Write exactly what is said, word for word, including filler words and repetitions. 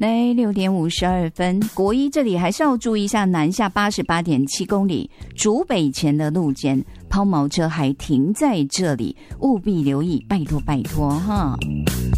来六点五十二分，国一这里还是要注意一下南下八十八点七公里竹北前的路肩，抛锚车还停在这里，务必留意，拜托拜托哈。